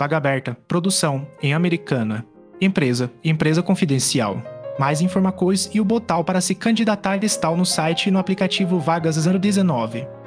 Vaga aberta, produção, em Americana. Empresa confidencial. Mais informações e o botão para se candidatar está no site e no aplicativo Vagas 019.